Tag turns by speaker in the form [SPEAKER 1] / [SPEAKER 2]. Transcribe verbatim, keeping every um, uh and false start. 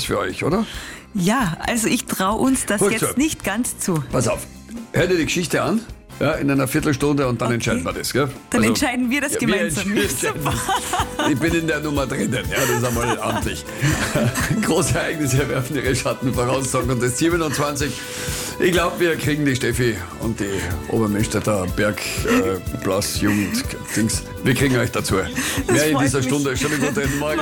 [SPEAKER 1] für euch, oder?
[SPEAKER 2] Ja, also ich traue uns das
[SPEAKER 1] Gut
[SPEAKER 2] jetzt
[SPEAKER 1] so.
[SPEAKER 2] nicht ganz zu.
[SPEAKER 1] Pass auf, hör dir die Geschichte an, ja, in einer Viertelstunde und dann
[SPEAKER 2] Okay.
[SPEAKER 1] entscheiden wir das. Gell?
[SPEAKER 2] Dann
[SPEAKER 1] Also,
[SPEAKER 2] entscheiden wir das
[SPEAKER 1] ja,
[SPEAKER 2] gemeinsam.
[SPEAKER 1] Wir entscheiden das. Ich bin in der Nummer drinnen, ja, das ist einmal amtlich. Große Ereignisse werfen ihre Schatten voraus, sagen das siebenundzwanzig. Ich glaube, wir kriegen die Steffi und die Obermünsterter Berg äh, Blass Jugend Dings. Wir kriegen euch dazu. Mehr in
[SPEAKER 2] freut
[SPEAKER 1] dieser
[SPEAKER 2] mich.
[SPEAKER 1] Stunde. Schönen guten Morgen.